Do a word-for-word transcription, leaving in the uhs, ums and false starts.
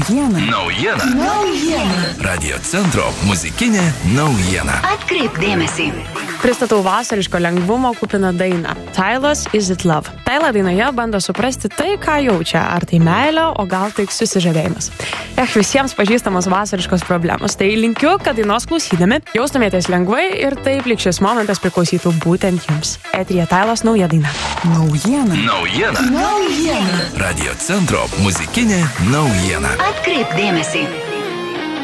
Naujiena. Naujiena. Naujiena. Radio centro muzikinė naujiena. Atkreipk dėmesį. Pristatau vasariško lengvumo kupiną dainą Tylos Is It Love. Tyla dainoje bando suprasti tai, ką jaučia, ar tai meilė, o gal tik susižavėjimas. Eh, visiems pažįstamos vasariškos problemos, tai linkiu, kad dainos klausydami jaustumėtės lengvai ir taip lyg šis momentas priklausytų būtent jums. Eteryje Tylos nauja daina. Naujiena. Naujiena. Naujiena. Radio centro muzikinė naujiena. Atkreipk dėmesį.